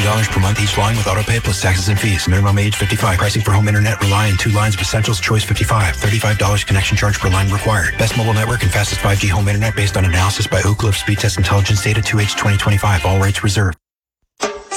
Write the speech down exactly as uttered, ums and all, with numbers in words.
dollars per month each line with autopay plus taxes and fees. Minimum age fifty-five. Pricing for home internet, Rely and two lines of Essentials, Choice fifty-five. thirty-five dollars connection charge per line required. Best mobile network and fastest five G home internet based on analysis by Ookla of Speed Test Intelligence Data two H twenty twenty-five. All rates reserved.